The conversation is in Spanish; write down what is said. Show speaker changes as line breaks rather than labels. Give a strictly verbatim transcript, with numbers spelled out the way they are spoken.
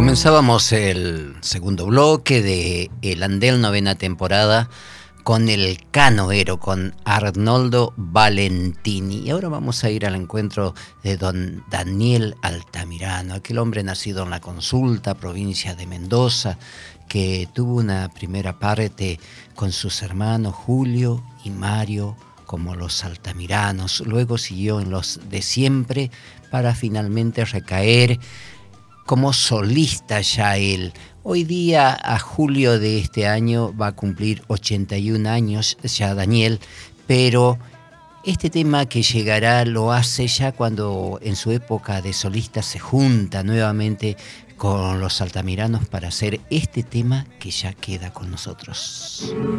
Comenzábamos el segundo bloque de El Andel, novena temporada, con el canoero, con Arnoldo Valentini. Y ahora vamos a ir al encuentro de don Daniel Altamirano, aquel hombre nacido en La Consulta, provincia de Mendoza, que tuvo una primera parte con sus hermanos Julio y Mario como los Altamiranos. Luego siguió en los de siempre para finalmente recaer como solista ya él. Hoy día, a julio de este año, va a cumplir ochenta y un años ya Daniel, pero este tema que llegará lo hace ya cuando en su época de solista se junta nuevamente con los Altamiranos para hacer este tema que ya queda con nosotros.